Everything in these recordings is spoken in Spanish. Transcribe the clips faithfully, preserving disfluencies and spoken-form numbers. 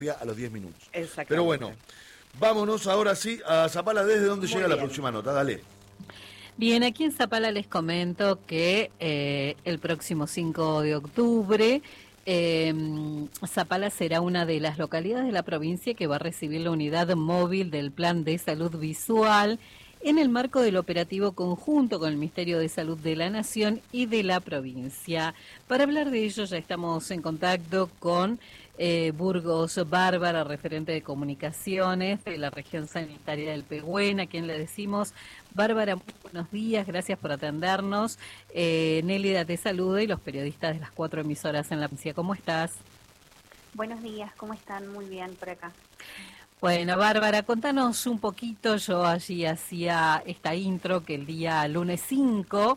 a los diez minutos. Exactamente. Pero bueno, vámonos ahora sí a Zapala, desde donde Muy llega bien. la próxima nota, dale. Bien, aquí en Zapala les comento que eh, el próximo cinco de octubre eh, Zapala será una de las localidades de la provincia que va a recibir la unidad móvil del Plan de Salud Visual en el marco del operativo conjunto con el Ministerio de Salud de la Nación y de la provincia. Para hablar de ello ya estamos en contacto con eh, Burgos Bárbara, referente de comunicaciones de la región sanitaria del Pehuen, a quien le decimos: Bárbara, muy buenos días, gracias por atendernos. Eh, Nélida te saluda y los periodistas de las cuatro emisoras en la provincia. ¿Cómo estás? Buenos días, ¿cómo están? Muy bien por acá. Bueno, Bárbara, contanos un poquito. Yo allí hacía esta intro que el día lunes cinco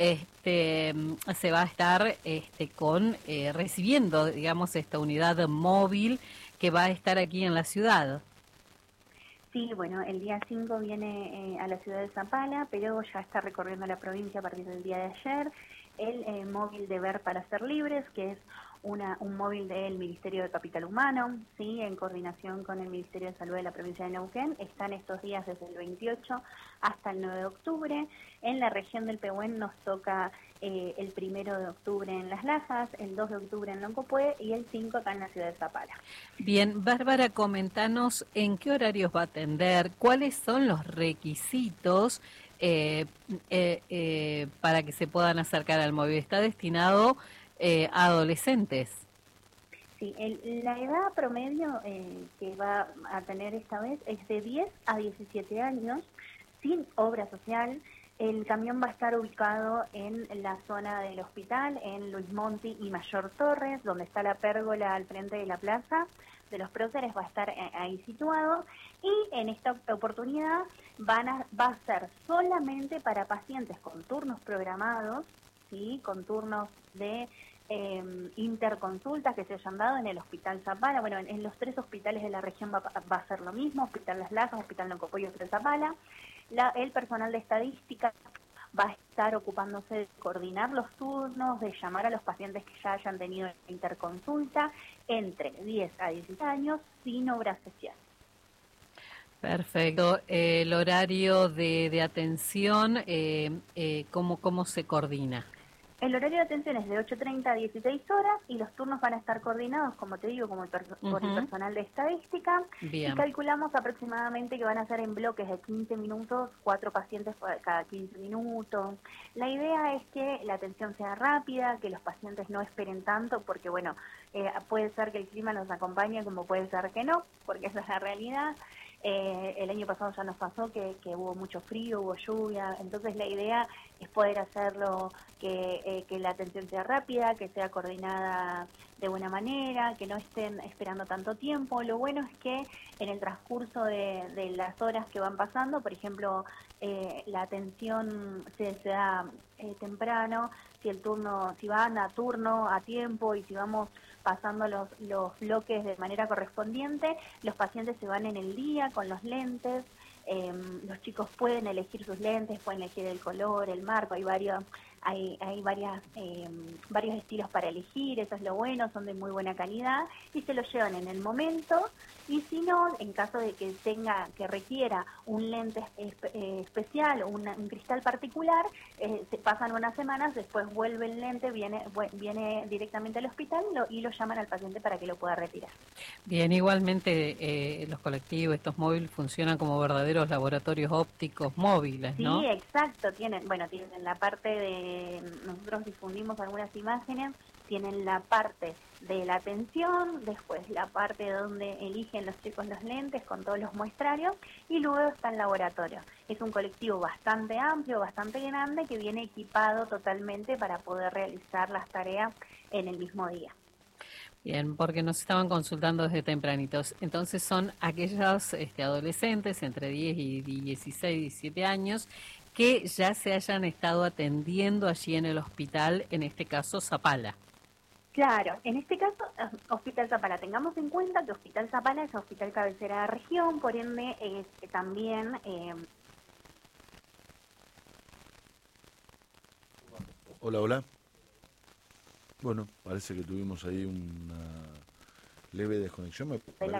este, se va a estar este, con eh, recibiendo, digamos, esta unidad móvil que va a estar aquí en la ciudad. Sí, bueno, el día cinco viene eh, a la ciudad de Zapala, pero ya está recorriendo la provincia a partir del día de ayer. El eh, móvil de Ver para Ser Libres, que es una, un móvil del Ministerio de Capital Humano, ¿sí? En coordinación con el Ministerio de Salud de la provincia de Neuquén. Están estos días desde el veintiocho hasta el nueve de octubre. En la región del Pehuen nos toca eh, el primero de octubre en Las Lajas, el dos de octubre en Loncopué y el cinco acá en la ciudad de Zapala. Bien, Bárbara, comentanos en qué horarios va a atender, cuáles son los requisitos eh, eh, eh, para que se puedan acercar al móvil. Está destinado eh, a adolescentes. Sí, el, la edad promedio eh, que va a tener esta vez es de diez a diecisiete años, sin obra social. El camión va a estar ubicado en la zona del hospital, en Luis Monti y Mayor Torres, donde está la pérgola al frente de la plaza de los próceres, va a estar ahí situado. Y en esta oportunidad van a, va a ser solamente para pacientes con turnos programados, ¿sí? Con turnos de eh, interconsultas que se hayan dado en el Hospital Zapala. Bueno, en, en los tres hospitales de la región va, va a ser lo mismo: Hospital Las Lajas, Hospital Loncopué y Hospital Zapala. La, el personal de estadística va a estar ocupándose de coordinar los turnos, de llamar a los pacientes que ya hayan tenido interconsulta entre diez a diecisiete años sin obra social. Perfecto. Eh, el horario de, de atención, eh, eh, ¿cómo, ¿cómo se coordina? El horario de atención es de ocho treinta a dieciséis horas y los turnos van a estar coordinados, como te digo, como el per- uh-huh. por el personal de estadística. Bien. Y calculamos aproximadamente que van a ser en bloques de quince minutos, cuatro pacientes cada quince minutos. La idea es que la atención sea rápida, que los pacientes no esperen tanto, porque bueno, eh, puede ser que el clima nos acompañe, como puede ser que no, porque esa es la realidad. Eh, el año pasado ya nos pasó que, que hubo mucho frío, hubo lluvia, entonces la idea es poder hacerlo, que, eh, que la atención sea rápida, que sea coordinada de buena manera, que no estén esperando tanto tiempo. Lo bueno es que en el transcurso de, de las horas que van pasando, por ejemplo, eh, la atención se, se da eh, temprano, si el turno, si van a turno a tiempo y si vamos pasando los, los bloques de manera correspondiente, los pacientes se van en el día con los lentes. Eh, los chicos pueden elegir sus lentes, pueden elegir el color, el marco, hay varios, hay, hay varias, eh, varios estilos para elegir, eso es lo bueno, son de muy buena calidad y se los llevan en el momento. Y si no, en caso de que tenga, que requiera un lente espe- eh, especial o una, un cristal particular, eh, se pasan unas semanas, después vuelve el lente, viene viene directamente al hospital lo, y lo llaman al paciente para que lo pueda retirar. Bien, igualmente eh, los colectivos, estos móviles funcionan como verdaderos laboratorios ópticos móviles, ¿no? Sí, exacto, tienen, bueno, tienen la parte de, nosotros difundimos algunas imágenes, tienen la parte de la atención, después la parte donde eligen los chicos los lentes con todos los muestrarios y luego está el laboratorio. Es un colectivo bastante amplio, bastante grande que viene equipado totalmente para poder realizar las tareas en el mismo día. Bien, porque nos estaban consultando desde tempranitos. Entonces son aquellos este, adolescentes entre diez y dieciséis, diecisiete años que ya se hayan estado atendiendo allí en el hospital, en este caso Zapala. Claro, en este caso, Hospital Zapala. Tengamos en cuenta que Hospital Zapala es hospital cabecera de región, por ende es eh, también... Eh... Hola, hola. Bueno, parece que tuvimos ahí una leve desconexión. Me...